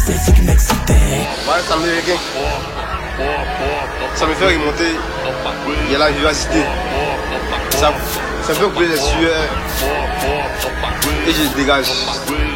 c'est ce qui m'excitait. Ouais, ça me fait ça me fait remonter. Il y a la vivacité. Ça peut couler les sueurs. Et je dégage.